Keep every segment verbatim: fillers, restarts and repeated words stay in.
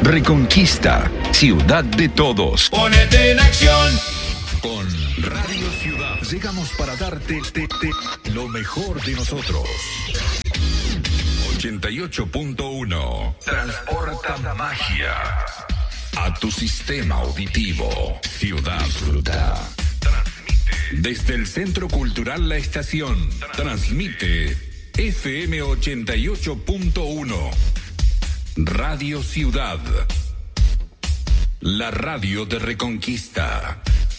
Reconquista, ciudad de todos. Ponete en acción. Con Radio Ciudad llegamos para darte te, te, lo mejor de nosotros. ochenta y ocho punto uno Transporta magia a tu sistema auditivo. Ciudad Fruta. Desde el Centro Cultural La Estación, transmite F M ochenta y ocho punto uno. Radio Ciudad. La radio de Reconquista.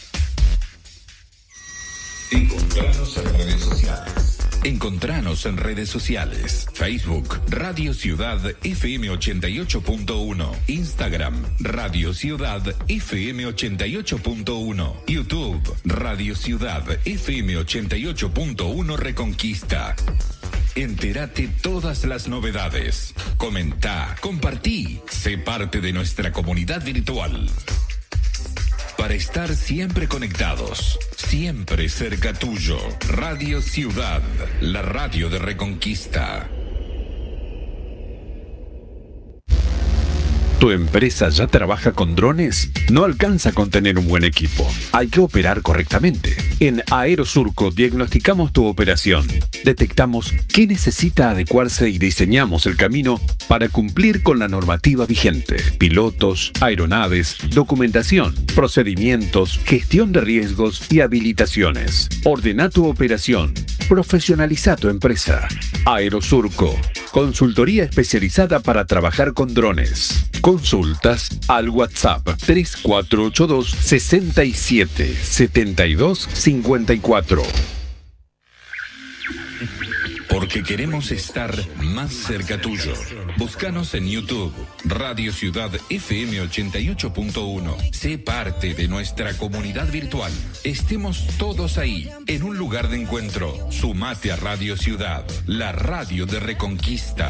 Encontranos en redes sociales. Encontranos en redes sociales. Facebook, Radio Ciudad F M ochenta y ocho punto uno. Instagram, Radio Ciudad F M ochenta y ocho punto uno. YouTube, Radio Ciudad F M ochenta y ocho punto uno Reconquista. Entérate todas las novedades. Comenta, compartí. Sé parte de nuestra comunidad virtual. Para estar siempre conectados, siempre cerca tuyo. Radio Ciudad, la radio de Reconquista. ¿Tu empresa ya trabaja con drones? No alcanza con tener un buen equipo. Hay que operar correctamente. En Aerosurco diagnosticamos tu operación. Detectamos qué necesita adecuarse y diseñamos el camino para cumplir con la normativa vigente. Pilotos, aeronaves, documentación, procedimientos, gestión de riesgos y habilitaciones. Ordena tu operación. Profesionaliza tu empresa. Aerosurco, consultoría especializada para trabajar con drones. Consultas al WhatsApp tres cuatro ocho dos, seis siete, siete dos cinco cuatro. Porque queremos estar más cerca tuyo. Búscanos en YouTube, Radio Ciudad F M ochenta y ocho punto uno. Sé parte de nuestra comunidad virtual. Estemos todos ahí, en un lugar de encuentro. Sumate a Radio Ciudad, la radio de Reconquista.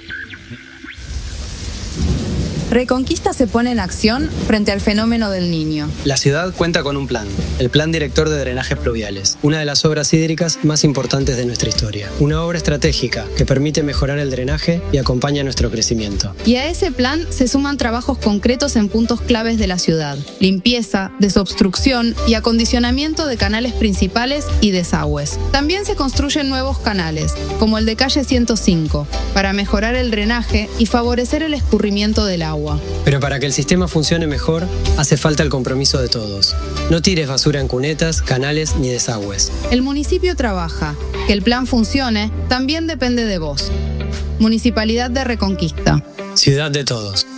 Reconquista se pone en acción frente al fenómeno del Niño. La ciudad cuenta con un plan, el Plan Director de Drenajes Pluviales, una de las obras hídricas más importantes de nuestra historia. Una obra estratégica que permite mejorar el drenaje y acompaña nuestro crecimiento. Y a ese plan se suman trabajos concretos en puntos claves de la ciudad: limpieza, desobstrucción y acondicionamiento de canales principales y desagües. También se construyen nuevos canales, como el de calle ciento cinco, para mejorar el drenaje y favorecer el escurrimiento del agua. Pero para que el sistema funcione mejor, hace falta el compromiso de todos. No tires basura en cunetas, canales ni desagües. El municipio trabaja. Que el plan funcione también depende de vos. Municipalidad de Reconquista. Ciudad de todos.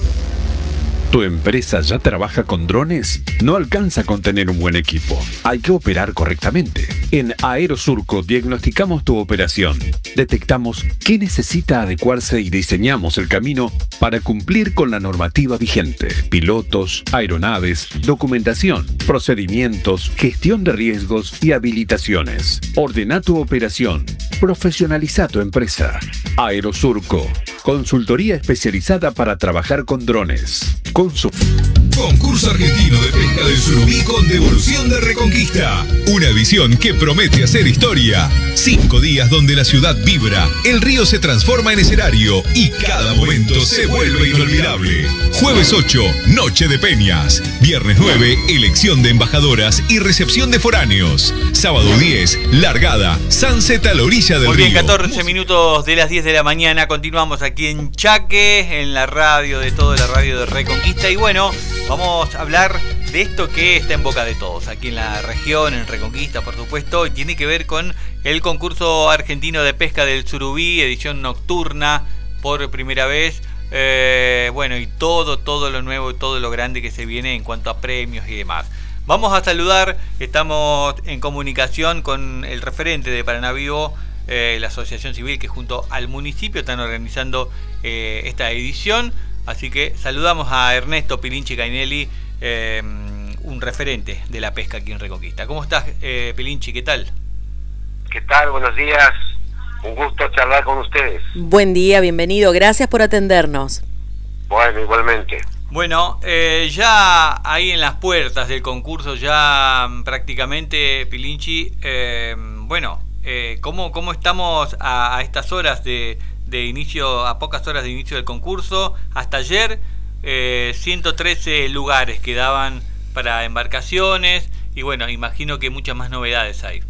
¿Tu empresa ya trabaja con drones? No alcanza con tener un buen equipo. Hay que operar correctamente. En Aerosurco diagnosticamos tu operación. Detectamos qué necesita adecuarse y diseñamos el camino para cumplir con la normativa vigente. Pilotos, aeronaves, documentación, procedimientos, gestión de riesgos y habilitaciones. Ordena tu operación. Profesionaliza tu empresa. Aerosurco, consultoría especializada para trabajar con drones. Consul- Concurso Argentino de Pesca del Surubí con devolución de Reconquista. Una visión que promete hacer historia. Cinco días donde la ciudad vibra, el río se transforma en escenario y cada momento se vuelve inolvidable. Jueves ocho, Noche de Peñas. Viernes nueve, elección de embajadoras y recepción de foráneos. Sábado diez, largada, sunset a la orilla del río. Muy bien, catorce minutos de las diez de la mañana. Continuamos aquí en Chaque, en la radio de todo, la radio de Reconquista. Y bueno, vamos a hablar de esto que está en boca de todos, aquí en la región, en Reconquista, por supuesto, y tiene que ver con el concurso argentino de pesca del surubí, edición nocturna, por primera vez. Eh, bueno, y todo, todo lo nuevo y todo lo grande que se viene en cuanto a premios y demás. Vamos a saludar, estamos en comunicación con el referente de Paraná Vivo, eh, la asociación civil que junto al municipio están organizando eh, esta edición. Así que saludamos a Ernesto Pilinchi Cainelli, eh, un referente de la pesca aquí en Reconquista. ¿Cómo estás, eh, Pilinchi? ¿Qué tal? ¿Qué tal? Buenos días. Un gusto charlar con ustedes. Buen día, bienvenido. Gracias por atendernos. Bueno, igualmente. Bueno, eh, ya ahí en las puertas del concurso, ya prácticamente, Pilinchi, eh, bueno, eh, ¿cómo, cómo estamos a, a estas horas de... de inicio, a pocas horas de inicio del concurso? Hasta ayer eh, ciento trece lugares que daban para embarcaciones y bueno, imagino que muchas más novedades hay.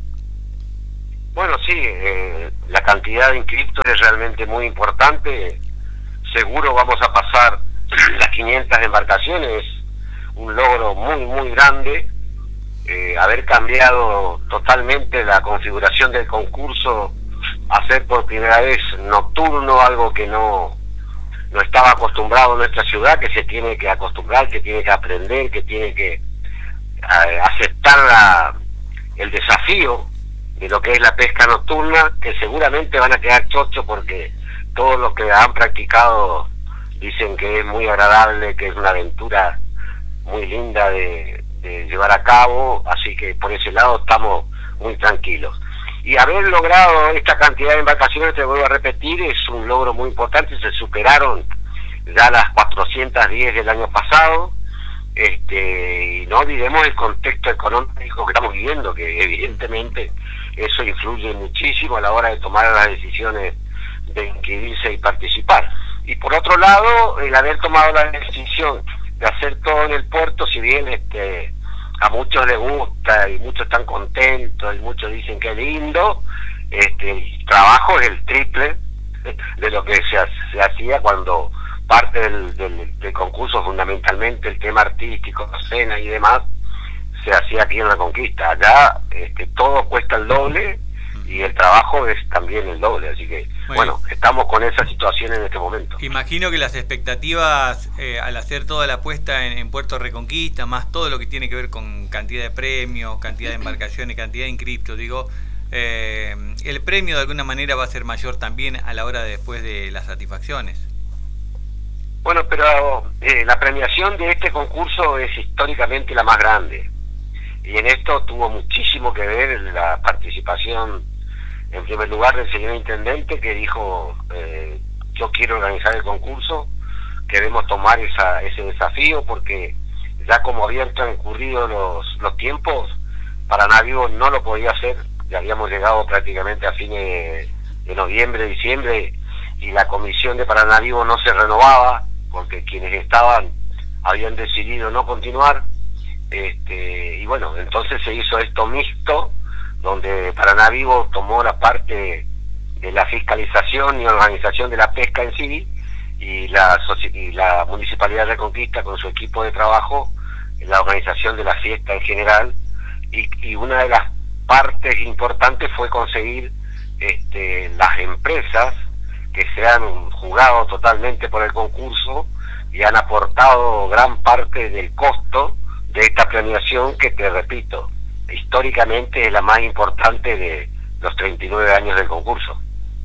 Bueno, sí, eh, la cantidad de inscriptos es realmente muy importante. Seguro vamos a pasar las quinientas embarcaciones, un logro muy, muy grande. Eh, haber cambiado totalmente la configuración del concurso, hacer por primera vez nocturno, algo que no, no estaba acostumbrado en nuestra ciudad, que se tiene que acostumbrar, que tiene que aprender, que tiene que eh, aceptar la, el desafío de lo que es la pesca nocturna, que seguramente van a quedar chochos porque todos los que han practicado dicen que es muy agradable, que es una aventura muy linda de, de llevar a cabo, así que por ese lado estamos muy tranquilos. Y haber logrado esta cantidad de embarcaciones, te vuelvo a repetir, es un logro muy importante. Se superaron ya las cuatrocientas diez del año pasado, este, y no olvidemos el contexto económico que estamos viviendo, que evidentemente eso influye muchísimo a la hora de tomar las decisiones de inscribirse y participar. Y por otro lado, el haber tomado la decisión de hacer todo en el puerto, si bien este a muchos les gusta y muchos están contentos y muchos dicen que es lindo, este el trabajo es el triple de lo que se, se hacía cuando parte del, del, del concurso, fundamentalmente el tema artístico, cena y demás, se hacía aquí en Reconquista. Allá este, todo cuesta el doble y el trabajo es también el doble, así que bueno, bueno estamos con esa situación en este momento. Imagino que las expectativas eh, al hacer toda la apuesta en, en Puerto Reconquista, más todo lo que tiene que ver con cantidad de premios, cantidad de embarcaciones, cantidad de inscriptos, digo, eh, el premio de alguna manera va a ser mayor también a la hora de después de las satisfacciones. Bueno, pero eh, la premiación de este concurso es históricamente la más grande, y en esto tuvo muchísimo que ver la participación, en primer lugar, del señor intendente, que dijo, eh, yo quiero organizar el concurso, queremos tomar esa, ese desafío, porque ya como habían transcurrido los, los tiempos, Paraná Vivo no lo podía hacer, ya habíamos llegado prácticamente a fines de, de noviembre, diciembre, y la comisión de Paraná Vivo no se renovaba, porque quienes estaban habían decidido no continuar, este, y bueno, entonces se hizo esto mixto, donde Paraná Vivo tomó la parte de la fiscalización y organización de la pesca en sí, y la, y la Municipalidad de Reconquista con su equipo de trabajo, la organización de la fiesta en general, y, y una de las partes importantes fue conseguir este, las empresas que se han jugado totalmente por el concurso y han aportado gran parte del costo de esta premiación, que te repito, históricamente es la más importante de los treinta y nueve años del concurso.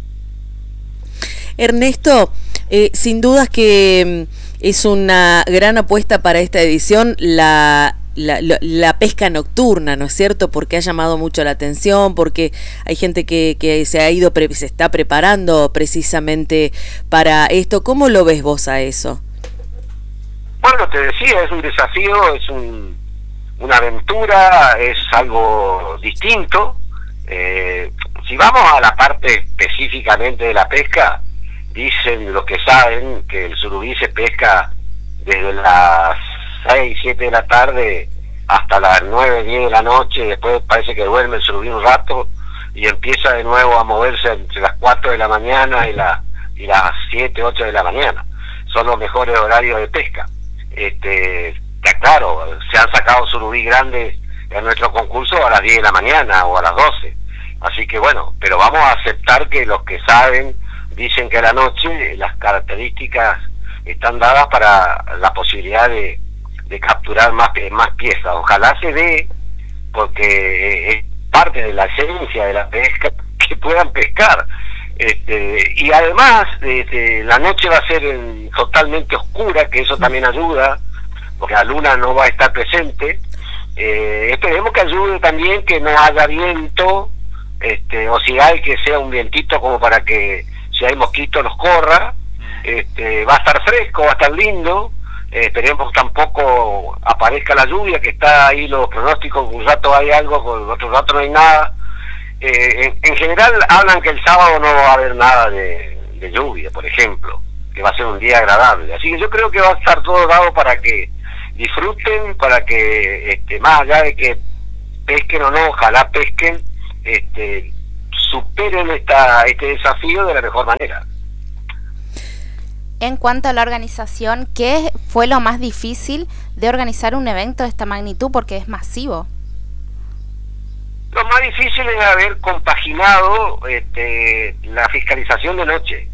Ernesto, eh, sin dudas que es una gran apuesta para esta edición la, la, la, la pesca nocturna, ¿no es cierto? Porque ha llamado mucho la atención, porque hay gente que, que se ha ido, pre, se está preparando precisamente para esto. ¿Cómo lo ves vos a eso? Bueno, te decía, es un desafío, es un, una aventura, es algo distinto. Eh, si vamos a la parte específicamente de la pesca, dicen los que saben que el surubí se pesca desde las seis, siete de la tarde hasta las nueve, diez de la noche, después parece que duerme el surubí un rato y empieza de nuevo a moverse entre las cuatro de la mañana y, la, y las siete, ocho de la mañana. Son los mejores horarios de pesca. Este, ya claro, se han sacado surubí grandes en nuestro concurso a las diez de la mañana o a las doce. Así que bueno, pero vamos a aceptar que los que saben dicen que a la noche las características están dadas para la posibilidad de, de capturar más, más piezas. Ojalá se dé, porque es parte de la esencia de la pesca, que puedan pescar. Este, y además este, la noche va a ser en, totalmente oscura, que eso también ayuda, porque la luna no va a estar presente. Eh, esperemos que ayude también que no haya viento, este, o si hay, que sea un vientito como para que si hay mosquitos los corra. Este, va a estar fresco, va a estar lindo. Eh, esperemos que tampoco aparezca la lluvia, que está ahí los pronósticos, un rato hay algo, con otro rato no hay nada. Eh, en, en general hablan que el sábado no va a haber nada de, de lluvia, por ejemplo, que va a ser un día agradable. Así que yo creo que va a estar todo dado para que disfruten, para que, este, más allá de que pesquen o no, ojalá pesquen, este, superen esta, este desafío de la mejor manera. En cuanto a la organización, ¿qué fue lo más difícil de organizar un evento de esta magnitud? Porque es masivo. Lo más difícil es haber compaginado este, la fiscalización de noche.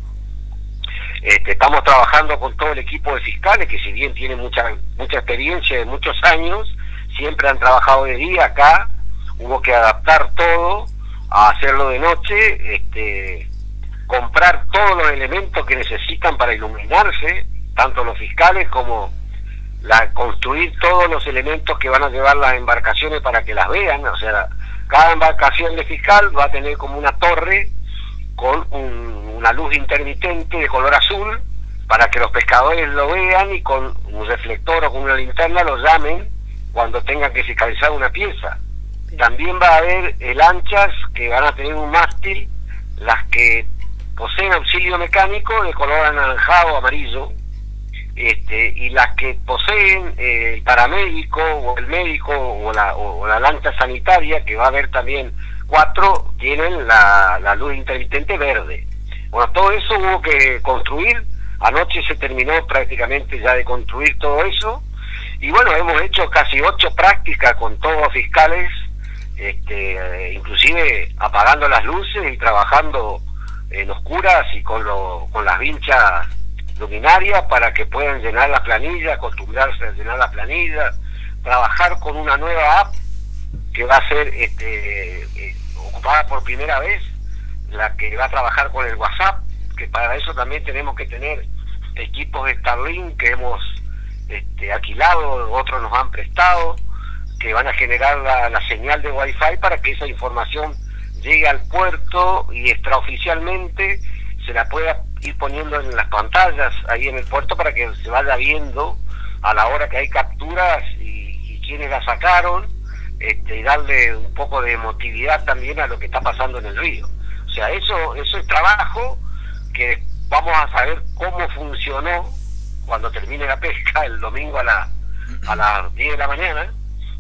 Este, estamos trabajando con todo el equipo de fiscales, que si bien tienen mucha mucha experiencia de muchos años, siempre han trabajado de día. Acá hubo que adaptar todo a hacerlo de noche, este, comprar todos los elementos que necesitan para iluminarse, tanto los fiscales como la, construir todos los elementos que van a llevar las embarcaciones para que las vean. O sea, cada embarcación de fiscal va a tener como una torre con un, una luz intermitente de color azul para que los pescadores lo vean y con un reflector o con una linterna los llamen cuando tengan que fiscalizar una pieza. También va a haber eh, lanchas que van a tener un mástil, las que poseen auxilio mecánico de color anaranjado o amarillo, este, y las que poseen eh, el paramédico o el médico o la, o, o la lancha sanitaria, que va a haber también cuatro, tienen la, la luz intermitente verde. Bueno, todo eso hubo que construir. Anoche se terminó prácticamente ya de construir todo eso, y bueno, hemos hecho casi ocho prácticas con todos los fiscales, este, eh, inclusive apagando las luces y trabajando en oscuras y con, lo, con las vinchas luminarias para que puedan llenar la planilla, acostumbrarse a llenar la planilla, trabajar con una nueva app que va a ser este, eh, ocupada por primera vez, la que va a trabajar con el WhatsApp, que para eso también tenemos que tener equipos de Starlink que hemos este, alquilado, otros nos han prestado, que van a generar la, la señal de Wi-Fi para que esa información llegue al puerto y extraoficialmente se la pueda ir poniendo en las pantallas ahí en el puerto para que se vaya viendo a la hora que hay capturas y, y quiénes la sacaron, este, y darle un poco de emotividad también a lo que está pasando en el río. O sea, eso, eso es trabajo que vamos a saber cómo funcionó cuando termine la pesca el domingo a, la, a las diez de la mañana.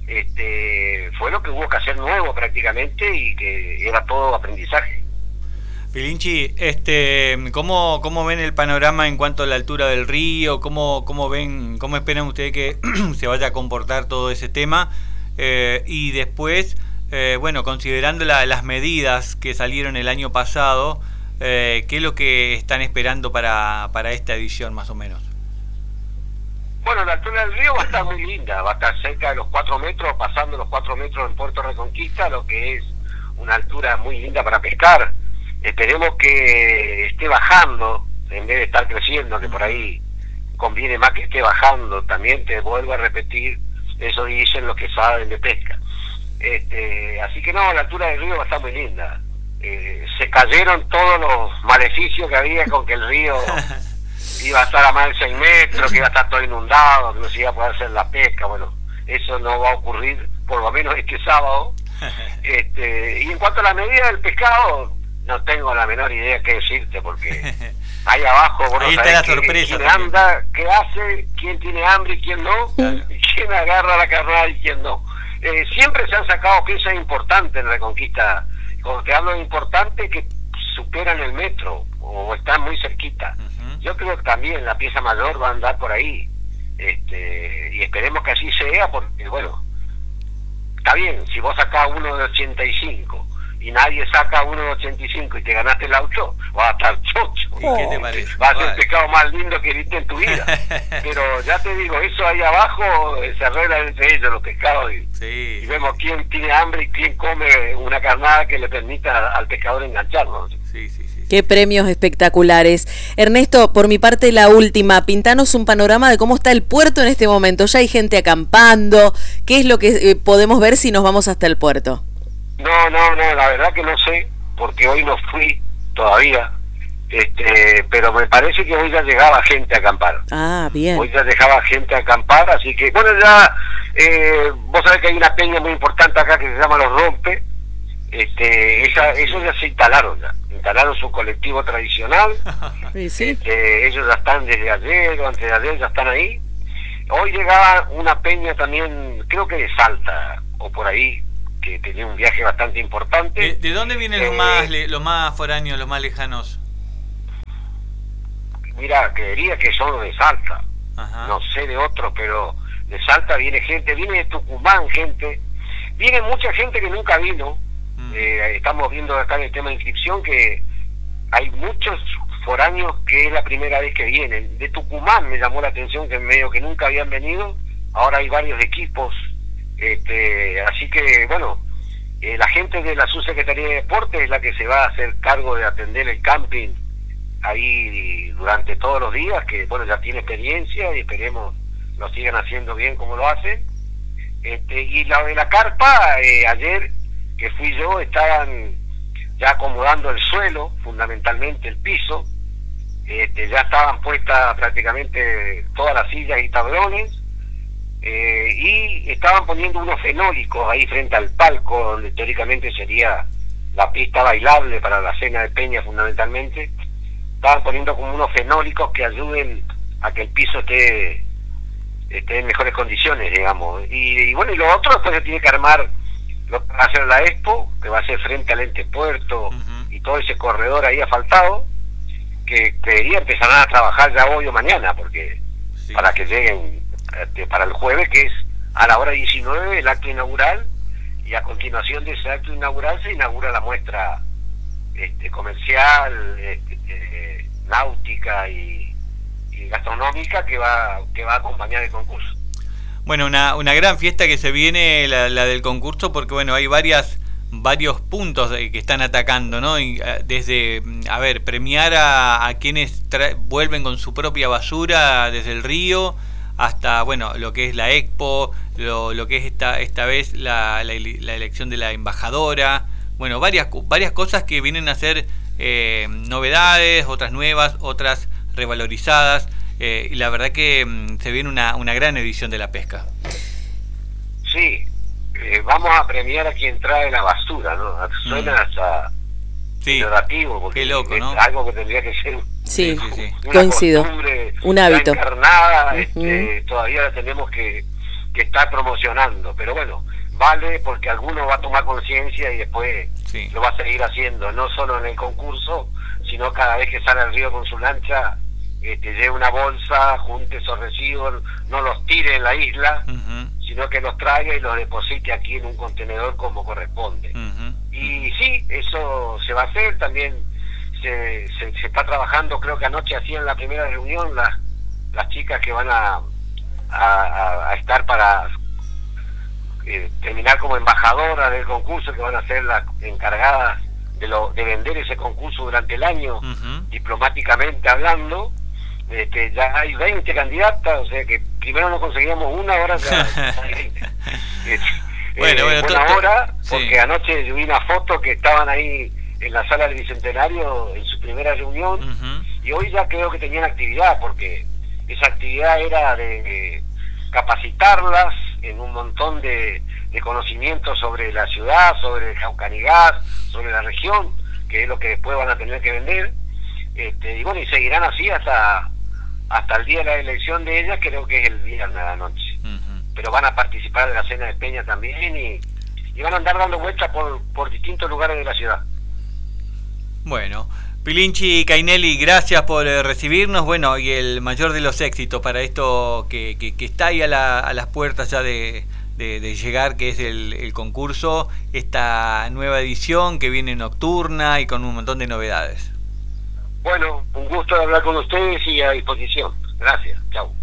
Este, fue lo que hubo que hacer nuevo prácticamente y que era todo aprendizaje. Pilinchi, este, ¿cómo, cómo ven el panorama en cuanto a la altura del río? ¿Cómo, cómo ven, cómo esperan ustedes que se vaya a comportar todo ese tema? Eh, y después, eh, bueno, considerando la, las medidas que salieron el año pasado, eh, ¿qué es lo que están esperando para, para esta edición más o menos? Bueno, la altura del río va a estar muy linda, va a estar cerca de los cuatro metros, pasando los cuatro metros en Puerto Reconquista, lo que es una altura muy linda para pescar. Esperemos que esté bajando, en vez de estar creciendo, que por ahí conviene más que esté bajando. También te vuelvo a repetir, eso dicen los que saben de pesca. Este, así que no, la altura del río va a estar muy linda. Eh, se cayeron todos los maleficios que había con que el río iba a estar a más de seis metros, que iba a estar todo inundado, que no se iba a poder hacer la pesca. Bueno, eso no va a ocurrir, por lo menos este sábado. Este, y en cuanto a la medida del pescado, no tengo la menor idea qué decirte, porque ahí abajo vos no sabés la sorpresa quién anda, qué hace, quién tiene hambre y quién no, claro, y quién agarra la carnada y quién no. Eh, siempre se han sacado piezas importantes en Reconquista. Cuando te hablo de importantes, que superan el metro o están muy cerquita. Uh-huh. Yo creo que también la pieza mayor va a andar por ahí, este, y esperemos que así sea, porque bueno, está bien, si vos sacás uno de ochenta y cinco y nadie saca uno de ochenta y cinco y te ganaste el auto, va a estar chocho. ¿Y qué te parece? Va a ser el pescado más lindo que viste en tu vida. Pero ya te digo, eso ahí abajo se arregla entre ellos los pescados y, sí, y vemos quién tiene hambre y quién come una carnada que le permita al pescador engancharlo. Sí, sí, sí. Qué premios espectaculares. Ernesto, por mi parte la última, pintanos un panorama de cómo está el puerto en este momento. Ya hay gente acampando, ¿qué es lo que eh, podemos ver si nos vamos hasta el puerto? No, no, no, la verdad que no sé, porque hoy no fui todavía, este, pero me parece que hoy ya llegaba gente a acampar. Ah, bien. Hoy ya dejaba gente a acampar, así que, bueno, ya, eh, vos sabés que hay una peña muy importante acá que se llama Los Rompe, este, esa, esos ya se instalaron ya, instalaron su colectivo tradicional. Sí, sí. Este, ellos ya están desde ayer o antes de ayer, ya están ahí. Hoy llegaba una peña también, creo que de Salta, o por ahí, que tenía un viaje bastante importante. ¿De, de dónde vienen eh, los más los más foráneos, los más lejanos? Mira, creería que son los de Salta. Ajá. No sé de otros, pero de Salta viene gente, viene de Tucumán gente, viene mucha gente que nunca vino. Mm. Eh, estamos viendo acá en el tema de inscripción que hay muchos foráneos que es la primera vez que vienen. De Tucumán me llamó la atención que en medio que nunca habían venido, ahora hay varios equipos, este, así que bueno, eh, la gente de la Subsecretaría de Deportes es la que se va a hacer cargo de atender el camping ahí durante todos los días, que bueno, ya tiene experiencia y esperemos lo sigan haciendo bien como lo hacen. Este, y la de la carpa, eh, ayer que fui yo, estaban ya acomodando el suelo, fundamentalmente el piso. Este, ya estaban puestas prácticamente todas las sillas y tablones, eh, y estaban poniendo unos fenólicos ahí frente al palco, donde teóricamente sería la pista bailable para la cena de peña fundamentalmente. Estaban poniendo como unos fenólicos que ayuden a que el piso esté, esté en mejores condiciones, digamos. Y, y bueno, y lo otro después se tiene que armar lo que va a ser la Expo, que va a ser frente al Ente Puerto, uh-huh, y todo ese corredor ahí asfaltado, que debería empezar a trabajar ya hoy o mañana, porque sí, para que lleguen este, para el jueves, que es a la hora diecinueve el acto inaugural, y a continuación de ese acto inaugural se inaugura la muestra este, comercial, este, eh, náutica y, y gastronómica que va que va a acompañar el concurso. Bueno, una, una gran fiesta que se viene, la, la del concurso, porque bueno, hay varias varios puntos que están atacando, ¿no? Y, desde, a ver, premiar a, a quienes tra- vuelven con su propia basura desde el río, hasta, bueno, lo que es la Expo, lo, lo que es esta esta vez la, la, la elección de la embajadora, bueno, varias varias cosas que vienen a ser eh, novedades, otras nuevas, otras revalorizadas, eh, y la verdad que mm, se viene una, una gran edición de la pesca. Sí. Eh, vamos a premiar a quien trae la basura, ¿no? Suena mm. hasta sí, negativo, porque qué loco, ¿no? Es algo que tendría que ser sí, una, sí, sí. una Coincido, costumbre un hábito encarnada, uh-huh, este, uh-huh, todavía la tenemos que, que estar promocionando, pero bueno, vale porque alguno va a tomar conciencia y después sí, lo va a seguir haciendo, no solo en el concurso, sino cada vez que sale al río con su lancha, este, lleve una bolsa, junte esos residuos, no los tire en la isla, uh-huh, sino que los traiga y los deposite aquí en un contenedor como corresponde. Uh-huh. Y sí, eso se va a hacer, también se, se, se está trabajando, creo que anoche hacían la primera reunión las, las chicas que van a, a, a estar para eh, terminar como embajadoras del concurso, que van a ser las encargadas de, lo, de vender ese concurso durante el año, uh-huh, diplomáticamente hablando. Este, ya hay veinte candidatas, o sea que primero no conseguíamos una, ahora ya hay veinte. Este, bueno, eh, bueno, buena to, to, hora, porque sí, anoche vi una foto que estaban ahí en la sala del Bicentenario en su primera reunión, uh-huh, y hoy ya creo que tenían actividad, porque esa actividad era de eh, capacitarlas en un montón de, de conocimientos sobre la ciudad, sobre el Jaucanigas, sobre la región, que es lo que después van a tener que vender. Este, y bueno, y seguirán así hasta hasta el día de la elección de ellas, creo que es el viernes a la noche. Uh-huh. Pero van a participar de la cena de peña también y, y van a andar dando vueltas por, por distintos lugares de la ciudad. Bueno, Pilinchi Cainelli, gracias por eh, recibirnos, bueno, y el mayor de los éxitos para esto que, que, que está ahí a, la, a las puertas ya de, de, de llegar, que es el, el concurso, esta nueva edición que viene nocturna y con un montón de novedades. Bueno, un gusto hablar con ustedes y a disposición. Gracias. Chau.